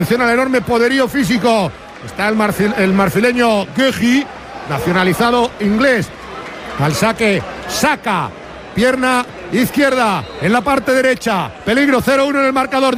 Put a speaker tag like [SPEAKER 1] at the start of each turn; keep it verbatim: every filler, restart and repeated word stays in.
[SPEAKER 1] Atención al enorme poderío físico. Está el, marfil, el marfileño Guehi, nacionalizado inglés. Al saque, saca, pierna izquierda en la parte derecha. Peligro, cero uno en el marcador.